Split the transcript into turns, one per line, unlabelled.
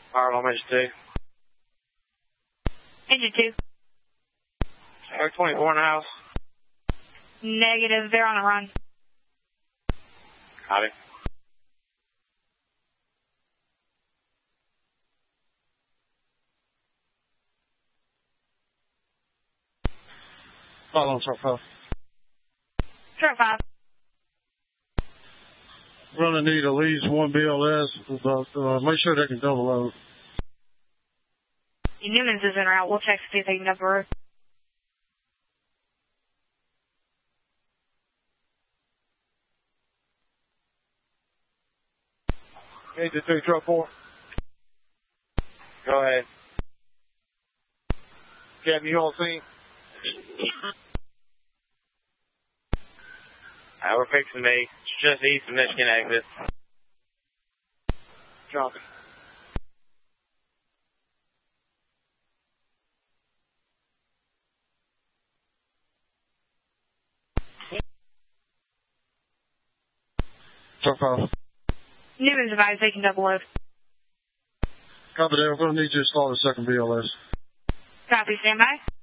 Fire alarm engine 2.
Engine 2.
Air 24 in the house.
Negative, they're on the run.
Copy.
Fire alarm, truck 5.
Truck 5.
We're going to need at least one BLS, but make sure they can double load.
Newman's is en route. We'll check to see if they can double load.
Engine 2, truck 4. Go ahead. Captain, you on scene? We're fixing me. It's just east of Michigan exit. Copy.
Truck 5.
Newman's advised they can double load.
Copy that. We're going to need you to start the second BLS.
Copy, stand by.